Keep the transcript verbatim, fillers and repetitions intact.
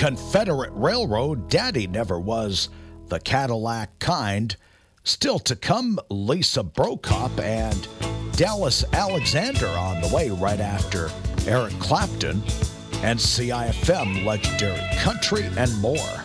Confederate Railroad, Daddy Never Was the Cadillac Kind. Still to come, Lisa Brokop and Dallas Alexander on the way right after Eric Clapton and C I F M Legendary Country and more.